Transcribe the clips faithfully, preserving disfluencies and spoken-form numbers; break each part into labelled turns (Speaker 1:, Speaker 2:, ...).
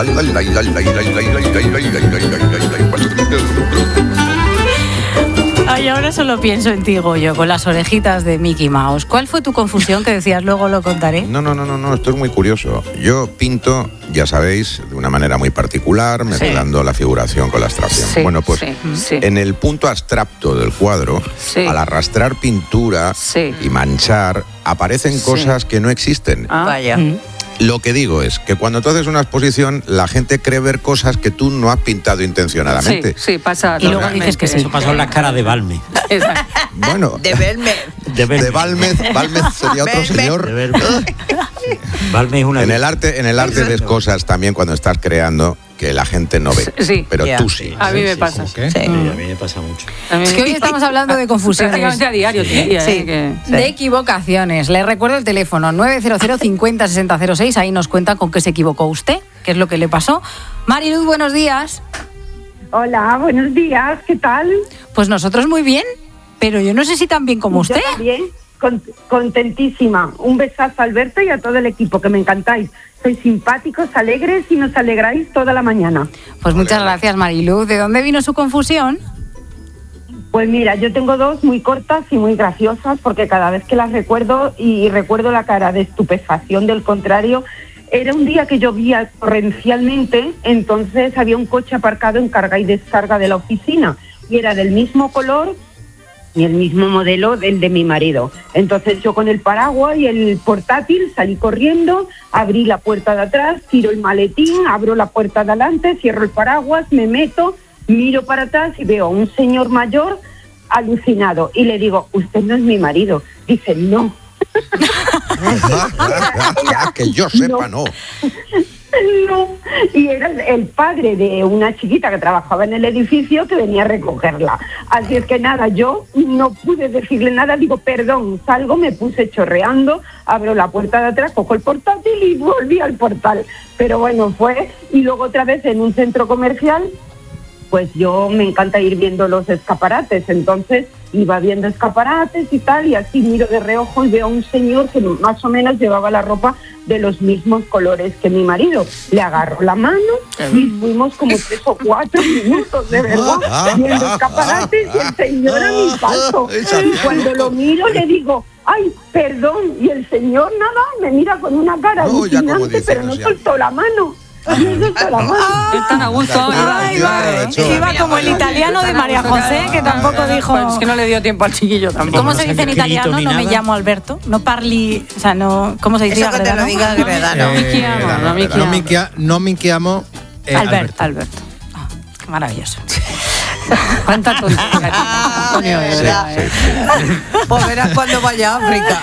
Speaker 1: Ay, ahora solo pienso en ti, Goyo, con las orejitas de Mickey Mouse. ¿Cuál fue tu confusión que decías luego lo contaré?
Speaker 2: No, no, no, no, no, esto es muy curioso. Yo pinto, ya sabéis, de una manera muy particular, mezclando sí. la figuración con la abstracción.
Speaker 1: Sí,
Speaker 2: bueno, pues
Speaker 1: sí, sí.
Speaker 2: en el punto abstracto del cuadro,
Speaker 1: sí.
Speaker 2: al arrastrar pintura
Speaker 1: sí.
Speaker 2: y manchar, aparecen
Speaker 1: sí.
Speaker 2: cosas que no existen.
Speaker 1: Ah, vaya. Mm.
Speaker 2: Lo que digo es que cuando tú haces una exposición, la gente cree ver cosas que tú no has pintado intencionadamente.
Speaker 3: Sí, sí, pasa.
Speaker 1: Y luego dices que sí.
Speaker 4: Eso pasó en las caras de Balme.
Speaker 2: Bueno.
Speaker 5: De Belmez.
Speaker 4: De Belmez.
Speaker 2: De Balmez. Balmez sería otro
Speaker 5: Belmez.
Speaker 2: señor.
Speaker 4: De Belmez. Balme es una...
Speaker 2: En el arte, en el arte ves cosas también cuando estás creando que la gente no ve.
Speaker 3: Sí.
Speaker 2: Pero
Speaker 5: Yeah.
Speaker 2: tú sí.
Speaker 3: A mí me
Speaker 4: Sí,
Speaker 3: pasa.
Speaker 4: sí,
Speaker 5: Sí.
Speaker 4: sí, a mí me pasa mucho.
Speaker 1: Es que hoy estamos hablando de confusiones.
Speaker 3: Prácticamente a diario, tía,
Speaker 1: Sí,
Speaker 3: ¿eh? Que-
Speaker 5: Sí.
Speaker 1: de equivocaciones. Les recuerdo el teléfono nueve cero cero cincuenta sesenta cero seis. Ahí nos cuenta con qué se equivocó usted, qué es lo que le pasó. Mariluz, buenos días.
Speaker 6: Hola, buenos días, ¿qué tal?
Speaker 1: Pues nosotros muy bien, pero yo no sé si tan bien como usted.
Speaker 6: Yo también, con- contentísima. Un besazo a Alberto y a todo el equipo, que me encantáis. Sois simpáticos, alegres y nos alegráis toda la mañana.
Speaker 1: Pues muchas gracias, Mariluz. ¿De dónde vino su confusión?
Speaker 6: Pues mira, yo tengo dos muy cortas y muy graciosas, porque cada vez que las recuerdo y recuerdo la cara de estupefacción del contrario. Era un día que llovía torrencialmente, entonces había un coche aparcado en carga y descarga de la oficina y era del mismo color y el mismo modelo del de mi marido. Entonces yo con el paraguas y el portátil salí corriendo, abrí la puerta de atrás, tiro el maletín, abro la puerta de adelante, cierro el paraguas, me meto, miro para atrás y veo a un señor mayor alucinado y le digo, usted no es mi marido. Dice, no.
Speaker 2: Que yo sepa, no.
Speaker 6: No, y era el, el padre de una chiquita que trabajaba en el edificio que venía a recogerla. Así es que nada, yo no pude decirle nada, digo, perdón, salgo, me puse chorreando, abro la puerta de atrás, cojo el portátil y volví al portal. Pero bueno, fue, y luego otra vez en un centro comercial, pues yo me encanta ir viendo los escaparates, entonces iba viendo escaparates y tal, y así miro de reojo y veo a un señor que más o menos llevaba la ropa de los mismos colores que mi marido. Le agarro la mano y fuimos como tres o cuatro minutos, de verdad, viendo escaparates y el señor a mi paso. Y cuando lo miro le digo, ay, perdón, y el señor nada, me mira con una cara
Speaker 2: No, ya como
Speaker 6: alucinante, pero no
Speaker 2: diciendo,
Speaker 6: soltó la mano. No soltó la mano.
Speaker 3: Están a gusto hoy.
Speaker 1: Ay,
Speaker 2: Dios,
Speaker 1: va,
Speaker 2: de hecho.
Speaker 1: iba como el italiano de María José, que tampoco dijo...
Speaker 3: Pues es que no le dio tiempo al chiquillo tampoco.
Speaker 1: ¿Cómo
Speaker 4: no
Speaker 1: se
Speaker 4: se
Speaker 1: dice en
Speaker 4: ha escrito
Speaker 1: italiano?
Speaker 4: ni
Speaker 1: No me
Speaker 4: nada.
Speaker 1: llamo Alberto. No parli... O sea, no... ¿Cómo se dice?
Speaker 5: Eso que te lo
Speaker 1: Agredano?
Speaker 5: diga Agredano.
Speaker 3: No mi chiamo, no mi
Speaker 2: Eh,
Speaker 7: No mi,
Speaker 3: chiamo.
Speaker 7: chia- no mi chiamo eh,
Speaker 1: Alberto, Alberto. Ah, qué maravilloso.
Speaker 3: Cuánta tontería, Antonio, de
Speaker 5: Sí,
Speaker 3: verdad,
Speaker 5: sí,
Speaker 3: ¿eh?
Speaker 5: Pues verás cuando vaya a África.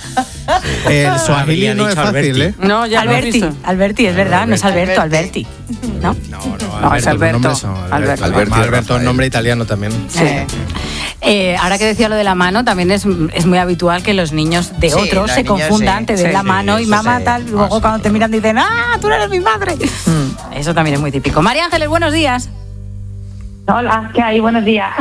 Speaker 7: El swahili
Speaker 4: Habría
Speaker 7: no es
Speaker 4: dicho
Speaker 7: fácil,
Speaker 4: Alberti.
Speaker 7: ¿eh?
Speaker 3: No, ya lo he
Speaker 1: Alberti,
Speaker 3: visto.
Speaker 1: Alberti, es verdad, no es Alberto,
Speaker 5: Alberti.
Speaker 1: Alberti. ¿No?
Speaker 7: No, no,
Speaker 3: No, es
Speaker 7: los
Speaker 3: Alberto.
Speaker 7: nombres son
Speaker 3: Alberto.
Speaker 7: Alberto,
Speaker 2: Alberti
Speaker 7: Alberto,
Speaker 2: es
Speaker 7: Alberto es
Speaker 2: Rafael.
Speaker 7: nombre italiano también.
Speaker 1: Sí. Eh, ahora que decía lo de la mano, también es, es muy habitual que los niños de
Speaker 5: Sí,
Speaker 1: otros
Speaker 5: los
Speaker 1: se
Speaker 5: niños
Speaker 1: confundan,
Speaker 5: sí.
Speaker 1: te den
Speaker 5: Sí,
Speaker 1: la
Speaker 5: sí,
Speaker 1: mano y
Speaker 5: eso
Speaker 1: mamá
Speaker 5: sí.
Speaker 1: tal, luego
Speaker 5: Ah, sí.
Speaker 1: cuando te miran dicen, ¡ah, tú eres mi madre! Eso también es muy típico. María Ángeles, buenos días.
Speaker 8: Hola, ¿qué hay? Buenos días.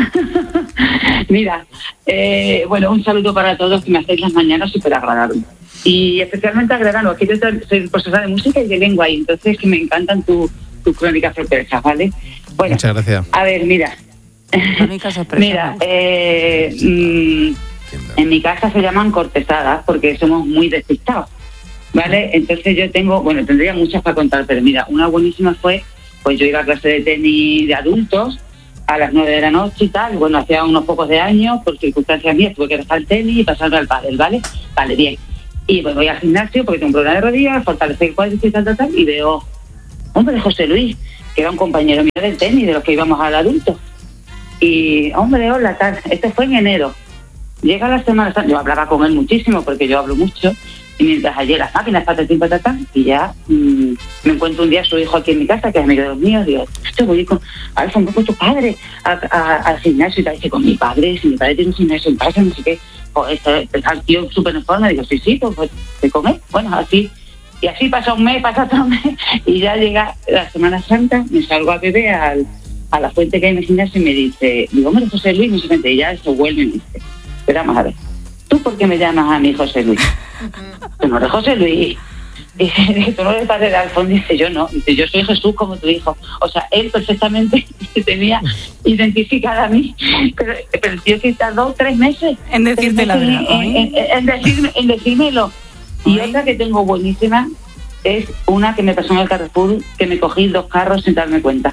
Speaker 8: Mira, eh, bueno, un saludo para todos que me hacéis las mañanas súper agradables. Y especialmente agradable, que yo soy profesora de música y de lengua, y entonces que me encantan tus tu crónicas sorpresas, ¿vale? Bueno,
Speaker 7: Muchas gracias.
Speaker 8: a ver, mira.
Speaker 3: Crónicas sorpresas.
Speaker 8: Mira, eh, mm, en mi casa se llaman cortesadas porque somos muy despistados, ¿vale? Entonces yo tengo, bueno, tendría muchas para contar, pero mira, una buenísima fue, pues yo iba a clase de tenis de adultos a las nueve de la noche y tal, bueno, hacía unos pocos de años, por circunstancias mías, tuve que dejar el tenis y pasarme al pádel, ¿vale? Vale, bien. Y pues voy al gimnasio porque tengo un problema de rodillas, fortalecer el cuádriceps y tal, tal, tal, y veo, hombre, José Luis, que era un compañero mío del tenis, de los que íbamos al adulto. Y, hombre, hola, tal, esto fue en enero. Llega la Semana Santa, yo hablaba con él muchísimo porque yo hablo mucho, y mientras ayer las máquinas, patatín, patatán, y ya mmm, me encuentro un día a su hijo aquí en mi casa, que es amigo de los míos, digo, esto voy con, a ver, fue con tu padre a, a, al gimnasio y tal, dice, con mi padre, si mi padre tiene un gimnasio en casa, no sé qué, pues está, está el tío súper en forma, digo, sí, sí, pues, pues estoy con él, bueno, así, y así pasa un mes, pasa otro mes, y ya llega la Semana Santa, me salgo a beber al, a la fuente que hay en el gimnasio y me dice, digo, hombre, José Luis, no sé qué, y ya eso vuelve y me dice, pero vamos a ver, ¿tú por qué me llamas a mí José Luis? Tú no eres José Luis. Y dice, tú no eres padre de Alfonso, dice, yo no, dice, yo soy Jesús como tu hijo. O sea, él perfectamente se tenía identificada a mí, pero, pero el tío sí tardó tres meses.
Speaker 1: En decirte la verdad.
Speaker 8: En, en, en, decirme, en decírmelo. Y
Speaker 1: Ay.
Speaker 8: otra que tengo buenísima es una que me pasó en el Carrefour, que me cogí dos carros sin darme cuenta.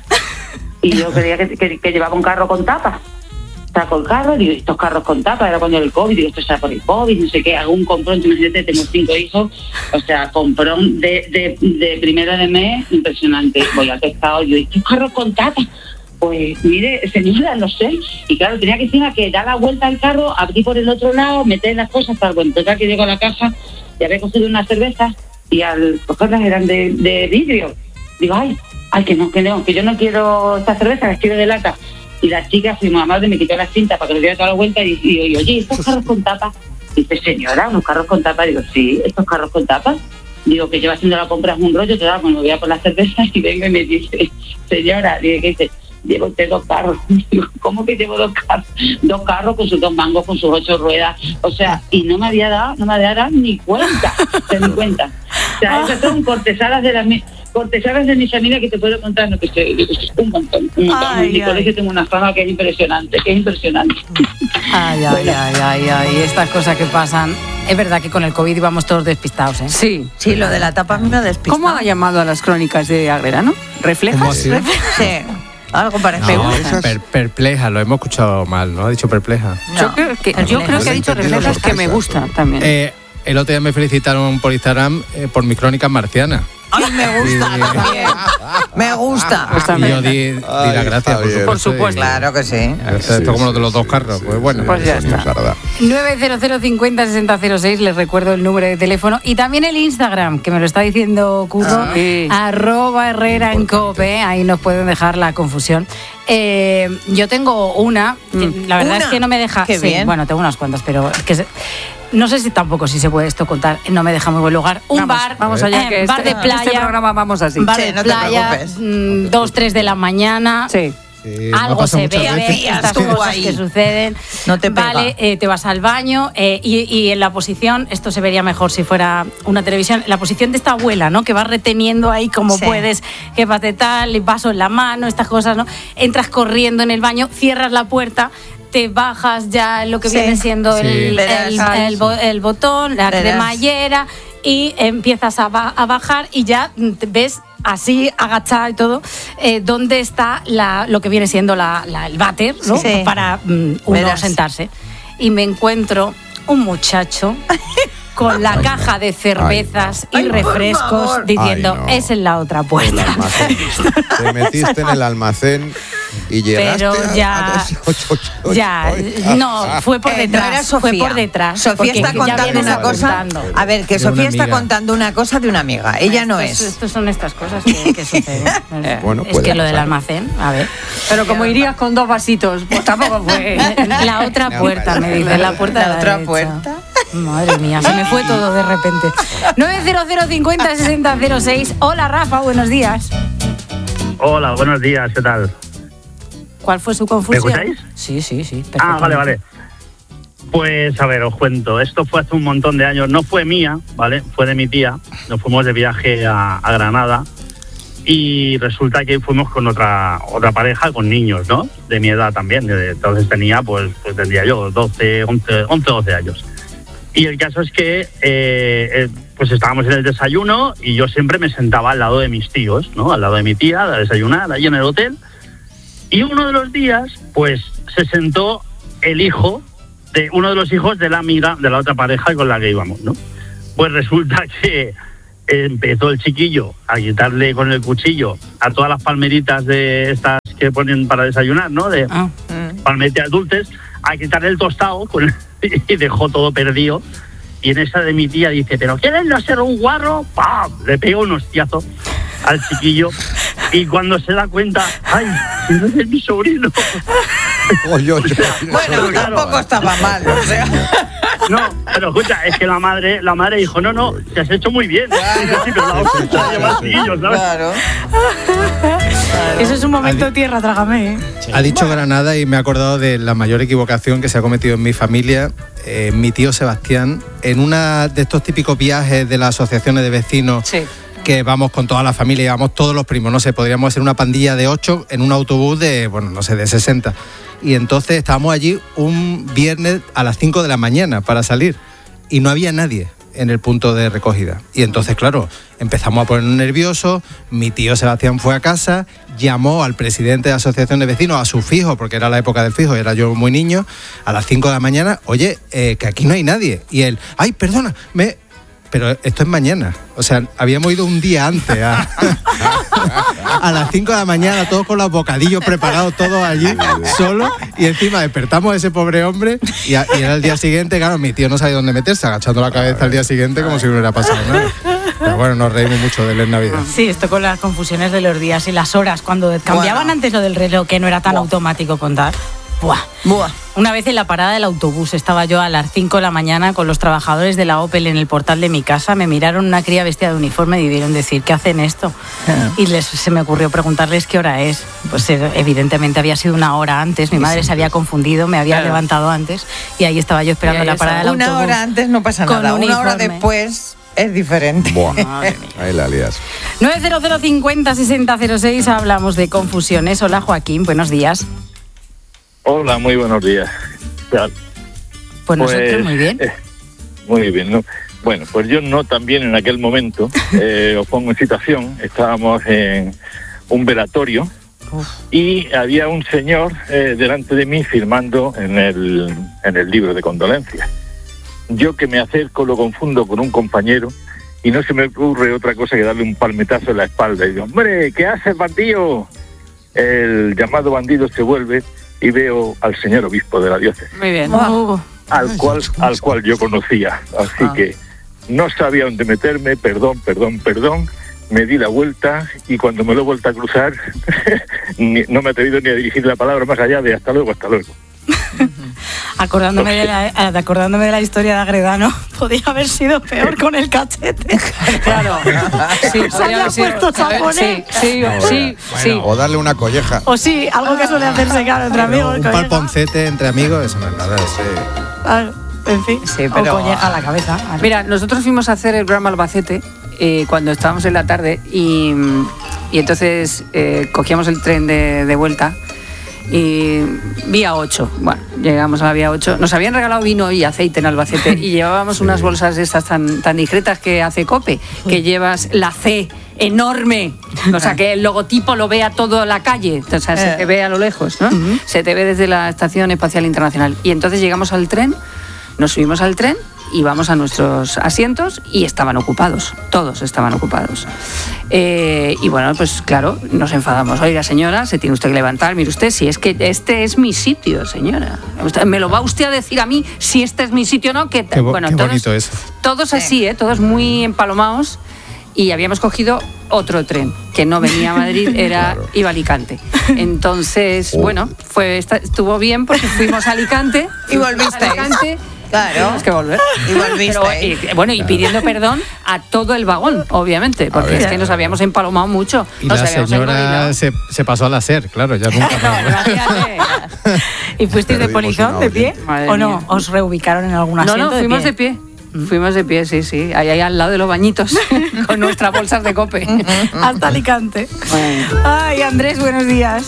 Speaker 8: Y yo creía que, que, que llevaba un carro con tapa. Saco el carro, digo, estos carros con tapa, era cuando era el COVID, digo, esto está por el COVID, no sé qué, hago un comprón, imagínate, tengo cinco hijos, o sea, comprón de, de, de primero de mes, impresionante. Voy al pescado, yo, ¿estos carros con tapa? Pues mire, señora, no sé. Y claro, tenía que encima que dar la vuelta al carro, abrir por el otro lado, meter las cosas, para cuando total que llego a la caja, y había cogido unas cervezas, y al cogerlas eran de, de vidrio. Digo, ay, ay, que no, que no, que yo no quiero esta cerveza, las quiero de lata. Y la chica, su mamá, me quitó la cinta para que le diera toda la vuelta y digo, oye, ¿estos carros con tapa? Dice, señora, ¿unos carros con tapa? Digo, sí, ¿estos carros con tapa? Digo, que lleva haciendo la compra es un rollo, te da, bueno, voy a por la cerveza y vengo y me dice, señora, digo, ¿qué dice? Llevo usted dos carros. Digo, ¿cómo que llevo dos carros? Dos carros con sus dos mangos, con sus ocho ruedas. O sea, y no me había dado, no me había dado ni cuenta, o sea, ni cuenta. O sea, esas son cortesanas de las cortesanas de mi familia que te puedo contar, no, que se, un montón, un montón.
Speaker 1: Ay,
Speaker 8: en mi
Speaker 1: ay.
Speaker 8: colegio tengo una fama que es impresionante, que es impresionante.
Speaker 1: Ay, ay,
Speaker 8: Bueno.
Speaker 1: ay, ay, ay, estas cosas que pasan. Es verdad que con el COVID íbamos todos despistados, ¿eh?
Speaker 3: Sí.
Speaker 5: Sí, lo de la tapa a mí me ha despistado.
Speaker 3: ¿Cómo ha llamado a las crónicas de Agreda, no?
Speaker 7: ¿Cómo
Speaker 3: ¿Reflejas?
Speaker 7: ha sido?
Speaker 5: Sí, algo parecido.
Speaker 7: No,
Speaker 2: esas-
Speaker 7: per- perpleja, lo hemos escuchado mal, ¿no? Ha dicho perpleja.
Speaker 3: Yo
Speaker 5: No,
Speaker 3: creo que,
Speaker 5: reflejas.
Speaker 3: yo creo que ha dicho
Speaker 2: Yo he entendido
Speaker 3: reflejas que me
Speaker 2: sorpresas,
Speaker 3: gusta
Speaker 2: sí.
Speaker 3: también.
Speaker 7: Eh, el otro día me felicitaron por Instagram eh, por mis crónicas marcianas.
Speaker 5: Ay, me gusta
Speaker 7: Sí.
Speaker 5: también. Me gusta.
Speaker 3: Pues
Speaker 7: Y
Speaker 3: también.
Speaker 7: yo di, di las
Speaker 2: Ay,
Speaker 7: gracias, por
Speaker 2: Javier.
Speaker 7: supuesto.
Speaker 3: Por supuesto.
Speaker 7: y-
Speaker 5: Claro que sí.
Speaker 7: Esto
Speaker 2: Sí,
Speaker 7: esto como lo de los
Speaker 2: sí,
Speaker 7: dos
Speaker 2: sí,
Speaker 7: carros,
Speaker 2: sí,
Speaker 7: pues bueno.
Speaker 2: sí,
Speaker 3: Pues ya
Speaker 2: Sonia
Speaker 3: está.
Speaker 2: Sarda.
Speaker 1: nueve cero cero cincuenta sesenta cero seis, les recuerdo el número de teléfono y también el Instagram, que me lo está diciendo Curro,
Speaker 3: Ah, sí.
Speaker 1: arroba Herrera en
Speaker 2: Importante.
Speaker 1: Cope, ahí nos pueden dejar la confusión. Eh, yo tengo una, que
Speaker 3: Mm.
Speaker 1: la verdad
Speaker 5: ¿Una?
Speaker 1: es que no me deja...
Speaker 5: Qué
Speaker 1: sí,
Speaker 5: bien.
Speaker 1: bueno, tengo unas cuantas, pero es que se- no sé si tampoco si se puede esto contar, no me deja muy buen lugar. Un
Speaker 3: vamos,
Speaker 1: bar,
Speaker 3: Vamos allá,
Speaker 1: eh,
Speaker 3: que
Speaker 1: bar
Speaker 3: este,
Speaker 1: de playa,
Speaker 3: este programa vamos así.
Speaker 1: bar
Speaker 5: Sí,
Speaker 1: de
Speaker 5: no te
Speaker 1: playa,
Speaker 5: preocupes.
Speaker 1: mm, dos, tres de la mañana.
Speaker 3: Sí.
Speaker 7: Sí, me ha
Speaker 1: Algo
Speaker 7: pasado
Speaker 1: se
Speaker 7: muchas
Speaker 1: ve,
Speaker 7: veces.
Speaker 5: hacías
Speaker 1: estas
Speaker 5: tú
Speaker 1: cosas
Speaker 5: ahí?
Speaker 1: que suceden.
Speaker 5: No te pega.
Speaker 1: Vale, eh, te vas al baño eh, y, y en la posición, esto se vería mejor si fuera una televisión, la posición de esta abuela, ¿no? Que vas reteniendo ahí como
Speaker 5: Sí.
Speaker 1: puedes, que vas de tal, y vaso en la mano, estas cosas, ¿no? Entras corriendo en el baño, cierras la puerta, te bajas ya lo que
Speaker 5: Sí.
Speaker 1: viene siendo
Speaker 7: Sí.
Speaker 1: el,
Speaker 5: Le das
Speaker 1: el-
Speaker 5: al-
Speaker 1: el bo- el botón, la
Speaker 5: Le das.
Speaker 1: cremallera, y empiezas a, ba- a bajar y ya mm, te ves así agachada y todo, eh, dónde está la, lo que viene siendo la, la- el váter, ¿no?
Speaker 5: Sí.
Speaker 1: Para mm, uno
Speaker 5: Verás.
Speaker 1: sentarse. Y me encuentro un muchacho con la
Speaker 2: Ay,
Speaker 1: caja
Speaker 2: no.
Speaker 1: de cervezas
Speaker 5: Ay,
Speaker 1: y
Speaker 5: no. Ay, por
Speaker 1: refrescos
Speaker 5: favor.
Speaker 1: diciendo,
Speaker 2: Ay, no.
Speaker 1: es en la otra
Speaker 2: El
Speaker 1: puerta.
Speaker 2: almacén. Te metiste en el almacén y llegaste
Speaker 1: Pero
Speaker 2: a-
Speaker 1: ya-
Speaker 2: a ese ocho, ocho, ocho.
Speaker 1: Ya, no, fue por
Speaker 5: Eh, no
Speaker 1: detrás.
Speaker 5: era
Speaker 1: fue
Speaker 5: Sofía.
Speaker 1: por detrás.
Speaker 5: Sofía
Speaker 1: porque
Speaker 5: está
Speaker 1: ya
Speaker 5: contando
Speaker 1: vienes
Speaker 5: una cosa.
Speaker 1: apuntando.
Speaker 5: A ver, que
Speaker 7: De una
Speaker 5: Sofía está
Speaker 7: amiga.
Speaker 5: contando una cosa de una amiga. Ella no
Speaker 1: Estos-
Speaker 5: es.
Speaker 1: Estos son estas cosas que, que suceden.
Speaker 2: Bueno,
Speaker 1: es
Speaker 2: puede
Speaker 1: que lo del
Speaker 2: pasar.
Speaker 1: almacén, a ver.
Speaker 3: Pero como irías con dos vasitos, pues tampoco fue.
Speaker 1: La otra puerta, me dice, la puerta de
Speaker 5: La
Speaker 1: la
Speaker 5: otra
Speaker 1: derecha.
Speaker 5: puerta.
Speaker 1: Madre mía, se me fue todo de repente. nueve cero cero cincuenta sesenta cero seis. Hola Rafa, buenos días.
Speaker 9: Hola, buenos días, ¿qué tal?
Speaker 1: ¿Cuál fue su confusión?
Speaker 9: ¿Me escucháis?
Speaker 1: Sí, sí, sí.
Speaker 9: Ah, vale,
Speaker 1: perfectamente.
Speaker 9: vale. Pues a ver, os cuento. Esto fue hace un montón de años. No fue mía, ¿vale? Fue de mi tía. Nos fuimos de viaje a, a Granada y resulta que fuimos con otra otra pareja, con niños, ¿no? De mi edad también. De- Entonces tenía, pues, pues tendría yo doce, once, once, doce años. Y el caso es que eh, eh, pues estábamos en el desayuno y yo siempre me sentaba al lado de mis tíos, ¿no? Al lado de mi tía, a desayunar ahí en el hotel. Y uno de los días, pues, se sentó el hijo de uno de los hijos de la amiga de la otra pareja con la que íbamos, ¿no? Pues resulta que empezó el chiquillo a quitarle con el cuchillo a todas las palmeritas de estas que ponen para desayunar, ¿no? De
Speaker 1: Ah,
Speaker 9: palmeritas dulces, a quitarle el tostado con y dejó todo perdido. Y en esa de mi tía dice, ¿pero quieres no ser un guarro? ¡Pam! Le pegó un hostiazo al chiquillo y cuando se da cuenta, ¡ay, si no es mi sobrino!
Speaker 2: Oye, oye,
Speaker 5: Bueno,
Speaker 9: Claro.
Speaker 5: tampoco estaba mal. O sea.
Speaker 9: No, pero escucha, es que la madre, la madre dijo, no, no, te has hecho muy bien. Dice, sí, pero la otra lleva el chiquillo, ¿sabes?
Speaker 5: Claro.
Speaker 1: Eso es un momento tierra, trágame. ¿eh?
Speaker 7: Ha dicho Granada y me he acordado de la mayor equivocación que se ha cometido en mi familia. Eh, mi tío Sebastián, en una de estos típicos viajes de las asociaciones de vecinos,
Speaker 3: Sí.
Speaker 7: que vamos con toda la familia, vamos todos los primos, no sé, podríamos ser una pandilla de ocho en un autobús de, bueno, no sé, de sesenta. Y entonces estábamos allí un viernes a las cinco de la mañana para salir y no había nadie en el punto de recogida. Y entonces, claro, empezamos a ponernos nerviosos, mi tío Sebastián fue a casa, llamó al presidente de la asociación de vecinos, a su fijo, porque era la época del fijo, era yo muy niño, a las cinco de la mañana, oye, eh, que aquí no hay nadie. Y él, ay, perdona, me... Pero esto es mañana. O sea, habíamos ido un día antes a, a las cinco de la mañana, todos con los bocadillos preparados, todos allí, solos. Y encima despertamos a ese pobre hombre y, a, y era el día siguiente, claro, mi tío no sabía dónde meterse, agachando la cabeza al día siguiente como si no hubiera pasado nada. Pero bueno, nos reímos mucho de él en Navidad.
Speaker 1: Sí, esto con las confusiones de los días y las horas, cuando cambiaban
Speaker 5: Bueno.
Speaker 1: antes lo del reloj, que no era tan
Speaker 5: Buah.
Speaker 1: automático contar. Buah.
Speaker 5: Buah.
Speaker 1: Una vez en la parada del autobús estaba yo a las cinco de la mañana con los trabajadores de la Opel en el portal de mi casa. Me miraron una cría vestida de uniforme y debieron decir, ¿qué hacen esto? Y les, se me ocurrió preguntarles qué hora es. Pues eh, evidentemente había sido una hora antes. Mi madre se había confundido, me había
Speaker 3: Claro.
Speaker 1: levantado antes y ahí estaba yo esperando
Speaker 3: Y ahí
Speaker 1: la parada del
Speaker 5: Una
Speaker 1: autobús.
Speaker 5: hora antes no pasa
Speaker 1: Con
Speaker 5: nada, una hora
Speaker 1: uniforme.
Speaker 5: después es diferente.
Speaker 2: Buah,
Speaker 1: Madre mía.
Speaker 2: ahí la lías.
Speaker 1: nueve cero cero cincuenta sesenta cero seis, hablamos de confusiones. Hola Joaquín, buenos días.
Speaker 10: Hola, muy buenos días. Tal.
Speaker 1: Pues nosotros muy bien.
Speaker 10: eh, muy bien, ¿no? Bueno, pues yo no también en aquel momento, eh, os pongo en situación, estábamos en un velatorio y había un señor eh, delante de mí firmando en el, en el libro de condolencias. Yo que me acerco lo confundo con un compañero y no se me ocurre otra cosa que darle un palmetazo en la espalda y digo, hombre, ¿qué haces, bandido? El llamado bandido se vuelve y veo al señor obispo de la diócesis,
Speaker 3: Muy bien.
Speaker 1: Oh,
Speaker 10: al cual, al cual yo conocía. Así
Speaker 5: Ah.
Speaker 10: que no sabía dónde meterme, perdón, perdón, perdón. Me di la vuelta y cuando me lo he vuelto a cruzar, ni- no me he atrevido ni a dirigir la palabra más allá de hasta luego, hasta luego.
Speaker 1: acordándome, de la, eh, acordándome de la historia de Agredano, podía haber sido peor con el cachete.
Speaker 3: Claro. Sí,
Speaker 1: Se
Speaker 3: podría
Speaker 1: había
Speaker 3: haber sido-
Speaker 1: puesto chaponés.
Speaker 3: Sí, sí, sí, sí.
Speaker 2: O darle una colleja.
Speaker 1: O sí, algo que suele hacerse claro entre amigos.
Speaker 7: Un
Speaker 1: colleja.
Speaker 7: palponcete entre amigos, eso no es nada.
Speaker 2: Sí.
Speaker 1: Ah, en fin,
Speaker 5: Sí, pero-
Speaker 1: o colleja a la cabeza.
Speaker 3: Mira, nosotros fuimos a hacer el programa Albacete eh, cuando estábamos en la tarde y, y entonces eh, cogíamos el tren de, de vuelta y vía ocho. Bueno, llegamos a la vía ocho. Nos habían regalado vino y aceite en Albacete y llevábamos unas bolsas de estas tan, tan discretas que hace Cope, que llevas la C enorme, o sea que el logotipo lo vea toda la calle, o sea, se te ve a lo lejos, ¿no? Se te ve desde la Estación Espacial Internacional. Y entonces llegamos al tren, nos subimos al tren y vamos a nuestros asientos y estaban ocupados, todos estaban ocupados. Eh, y bueno, pues claro, nos enfadamos. Oiga, señora, se tiene usted que levantar, mire usted, si es que este es mi sitio, señora. Usted- ¿Me lo va usted a decir a mí si este es mi sitio o no? Que,
Speaker 7: Qué, bo-
Speaker 3: bueno,
Speaker 7: qué
Speaker 3: todos,
Speaker 7: bonito eso.
Speaker 3: todos así, ¿eh? Todos muy empalomados. Y habíamos cogido otro tren que no venía a Madrid, era
Speaker 2: Claro.
Speaker 3: iba a Alicante. Entonces,
Speaker 2: Oh.
Speaker 3: bueno, fue esta- estuvo bien porque fuimos a Alicante.
Speaker 5: Y volvisteis.
Speaker 3: A Alicante,
Speaker 5: Claro.
Speaker 3: tuvimos que volver.
Speaker 5: Y volvisteis.
Speaker 3: Pero, y- bueno, y pidiendo perdón a todo el vagón, obviamente, porque
Speaker 2: ver.
Speaker 3: es que nos habíamos empalomado mucho.
Speaker 7: Y
Speaker 3: nos
Speaker 7: la
Speaker 3: habíamos
Speaker 7: señora
Speaker 3: engordilado.
Speaker 7: se, se pasó a la SER, claro, ya nunca
Speaker 3: No,
Speaker 7: más.
Speaker 3: imagínate.
Speaker 1: ¿Y fuisteis de
Speaker 2: Perdimos
Speaker 1: polizón
Speaker 2: una
Speaker 1: de pie?
Speaker 3: Madre
Speaker 1: ¿O no?
Speaker 3: mía.
Speaker 1: ¿Os reubicaron en algún
Speaker 3: No,
Speaker 1: asiento?
Speaker 3: no, fuimos de pie. Fuimos de pie, sí, sí. Ahí, ahí al lado de los bañitos, con nuestras bolsas de Cope.
Speaker 1: Hasta Alicante.
Speaker 3: Bueno.
Speaker 1: Ay, Andrés, buenos días.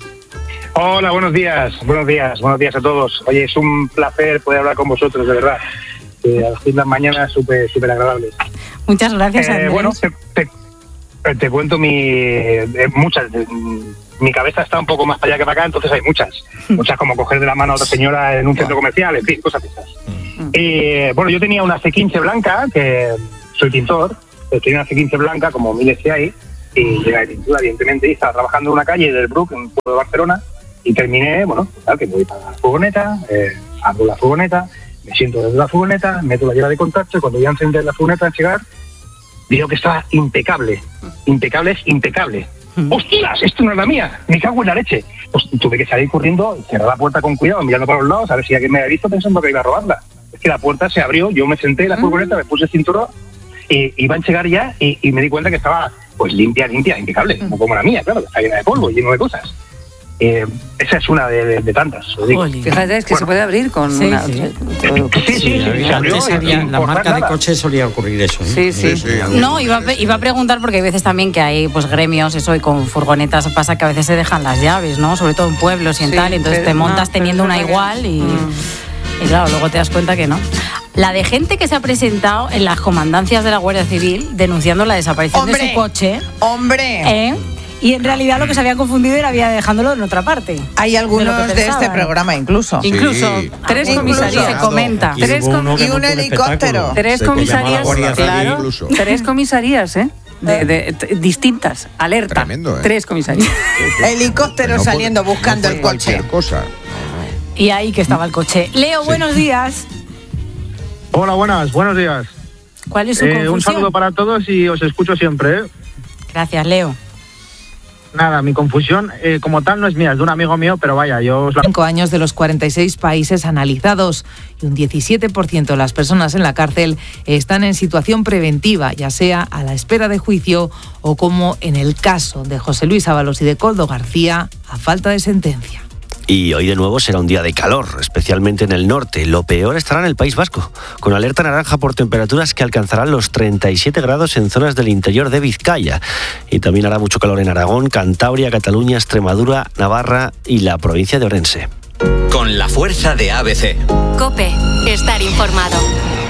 Speaker 11: Hola, buenos días, buenos días, buenos días a todos. Oye, es un placer poder hablar con vosotros, de verdad. Eh, a las mañanas súper súper agradables.
Speaker 1: Muchas gracias,
Speaker 11: Eh,
Speaker 1: Andrés.
Speaker 11: bueno, te, te- te cuento mi eh, muchas. eh, mi cabeza está un poco más para allá que para acá, entonces hay muchas. Muchas como coger de la mano a otra señora en un centro comercial, en fin, cosas de esas. Eh, bueno, yo tenía una C quince blanca, que soy pintor, pero tenía una C quince blanca, como miles que hay, y llega de pintura, evidentemente, y estaba trabajando en una calle del Bruc, en un pueblo de Barcelona, y terminé, bueno, pues, tal, que me voy para la furgoneta, eh, abro la furgoneta, me siento desde la furgoneta, meto la llave de contacto, y cuando voy a encender la furgoneta, a llegar, digo que estaba impecable. Impecable es impecable. ¡Hostias! Esto no es la mía. Me cago en la leche. Pues tuve que salir corriendo y cerrar la puerta con cuidado, mirando para los lados, a ver si alguien me había visto pensando que iba a robarla. Es que la puerta se abrió, yo me senté en la furgoneta, me puse el cinturón, y iba a llegar ya y, y me di cuenta que estaba pues limpia, limpia, impecable, no como la mía, claro, que está llena de polvo, lleno de cosas. Eh, esa es una de, de, de tantas.
Speaker 3: Fíjate, es que bueno, se puede abrir con
Speaker 1: sí,
Speaker 3: una...
Speaker 1: Sí,
Speaker 3: sí,
Speaker 11: sí, sí, sí, sí se abrió,
Speaker 4: salía, la marca nada. de coche solía ocurrir eso. ¿eh?
Speaker 3: Sí, sí.
Speaker 2: sí, sí.
Speaker 1: No, iba a, iba a preguntar porque hay veces también que hay pues gremios, eso, y con furgonetas pasa que a veces se dejan las llaves, ¿no? Sobre todo en pueblos y en sí, tal, entonces pero, te montas no, teniendo una igual y, mm. y claro, luego te das cuenta que no. La de gente que se ha presentado en las comandancias de la Guardia Civil denunciando la desaparición
Speaker 5: ¡Hombre!
Speaker 1: de su coche.
Speaker 5: ¡Hombre!
Speaker 1: ¿Eh? Y en realidad lo que se había confundido era había dejándolo en otra parte.
Speaker 5: Hay algunos de, de este programa incluso.
Speaker 1: Sí. Incluso tres comisarías se comenta.
Speaker 5: Y, tres com y un helicóptero.
Speaker 3: Tres comisarías, claro, tres comisarías, ¿eh? De, de, de, distintas, alerta.
Speaker 2: Tremendo, ¿eh?
Speaker 3: Tres comisarías.
Speaker 5: Helicóptero no saliendo por, buscando no el coche.
Speaker 2: Cosa.
Speaker 1: Y ahí que estaba el coche. Leo, sí. Buenos días.
Speaker 12: Hola, buenas, buenos días.
Speaker 1: ¿Cuál es su eh, confusión?
Speaker 12: Un saludo para todos y os escucho siempre. ¿eh?
Speaker 1: Gracias, Leo.
Speaker 12: Nada, mi confusión eh, como tal no es mía, es de un amigo mío, pero vaya, yo os la...
Speaker 13: Cinco años de los cuarenta y seis países analizados y un diecisiete por ciento de las personas en la cárcel están en situación preventiva, ya sea a la espera de juicio o, como en el caso de José Luis Ábalos y de Koldo García, a falta de sentencia.
Speaker 14: Y hoy de nuevo será un día de calor, especialmente en el norte. Lo peor estará en el País Vasco, con alerta naranja por temperaturas que alcanzarán los treinta y siete grados en zonas del interior de Vizcaya. Y también hará mucho calor en Aragón, Cantabria, Cataluña, Extremadura, Navarra y la provincia de Orense.
Speaker 15: Con la fuerza de A B C.
Speaker 16: COPE, estar informado.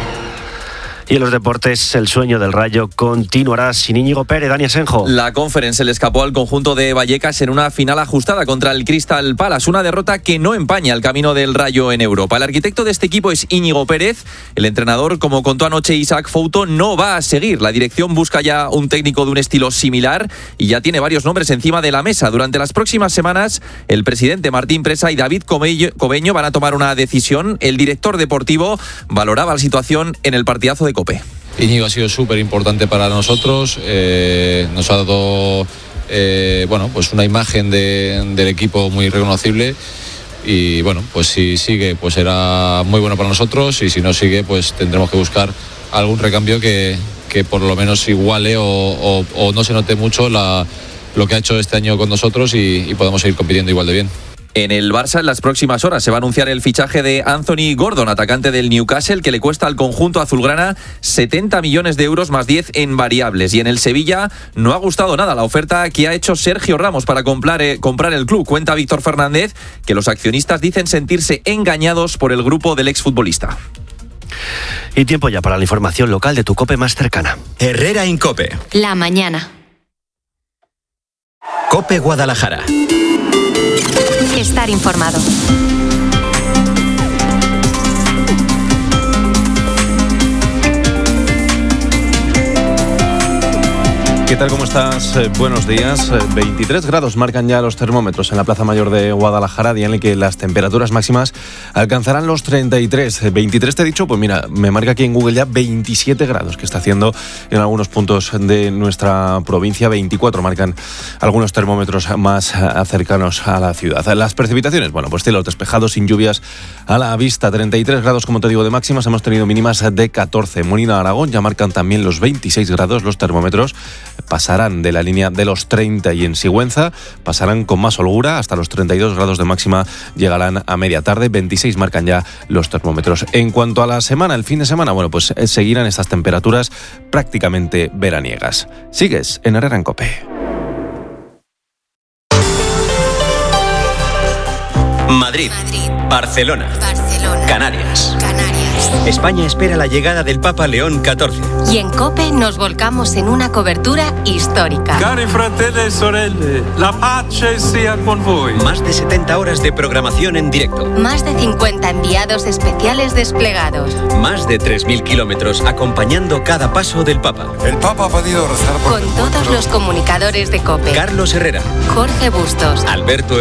Speaker 14: Y en los deportes, el sueño del Rayo continuará sin Íñigo Pérez. Dani Asenjo.
Speaker 17: La Conference le escapó al conjunto de Vallecas en una final ajustada contra el Crystal Palace, una derrota que no empaña el camino del Rayo en Europa. El arquitecto de este equipo es Íñigo Pérez. El entrenador, como contó anoche Isaac Fouto, no va a seguir. La dirección busca ya un técnico de un estilo similar y ya tiene varios nombres encima de la mesa. Durante las próximas semanas, el presidente Martín Presa y David Cobeño van a tomar una decisión. El director deportivo valoraba la situación en el partidazo de COPE.
Speaker 18: Íñigo ha sido súper importante para nosotros, eh, nos ha dado eh, bueno, pues una imagen de, del equipo muy reconocible y bueno, pues si sigue pues será muy bueno para nosotros y si no sigue pues tendremos que buscar algún recambio que, que por lo menos iguale o, o, o no se note mucho la, lo que ha hecho este año con nosotros y, y podamos seguir compitiendo igual de bien.
Speaker 17: En el Barça, en las próximas horas, se va a anunciar el fichaje de Anthony Gordon, atacante del Newcastle, que le cuesta al conjunto azulgrana setenta millones de euros más diez en variables. Y en el Sevilla no ha gustado nada la oferta que ha hecho Sergio Ramos para comprar, eh, comprar el club. Cuenta Víctor Fernández que los accionistas dicen sentirse engañados por el grupo del exfutbolista.
Speaker 14: Y tiempo ya para la información local de tu COPE más cercana.
Speaker 15: Herrera en COPE.
Speaker 16: La mañana.
Speaker 15: COPE Guadalajara.
Speaker 16: Estar informado.
Speaker 19: ¿Qué tal? ¿Cómo estás? Eh, buenos días. Eh, veintitrés grados marcan ya los termómetros en la Plaza Mayor de Guadalajara, día en el que las temperaturas máximas alcanzarán los treinta y tres. Eh, veintitrés te he dicho, pues mira, me marca aquí en Google ya veintisiete grados que está haciendo en algunos puntos de nuestra provincia. veinticuatro marcan algunos termómetros más eh, cercanos a la ciudad. Las precipitaciones, bueno, pues cielos despejados, sin lluvias a la vista. treinta y tres grados, como te digo, de máximas. Hemos tenido mínimas de catorce. Molina, Aragón, ya marcan también los veintiséis grados los termómetros. Pasarán de la línea de los treinta y en Sigüenza pasarán con más holgura hasta los treinta y dos grados de máxima, llegarán a media tarde, veintiséis marcan ya los termómetros. En cuanto a la semana, el fin de semana, bueno, pues seguirán estas temperaturas prácticamente veraniegas. Sigues en Herrera en COPE.
Speaker 15: Madrid, Madrid. Barcelona, Barcelona. Canarias. Canarias. España espera la llegada del Papa León catorce.
Speaker 16: Y en COPE nos volcamos en una cobertura histórica.
Speaker 20: Cari fratelli e sorelle, la pace sia con voi.
Speaker 15: Más de setenta horas de programación en directo.
Speaker 16: Más de cincuenta enviados especiales desplegados.
Speaker 15: Más de tres mil kilómetros acompañando cada paso del Papa.
Speaker 20: El Papa ha pedido rezar por
Speaker 16: Con todos los comunicadores de COPE.
Speaker 15: Carlos Herrera.
Speaker 16: Jorge Bustos.
Speaker 15: Alberto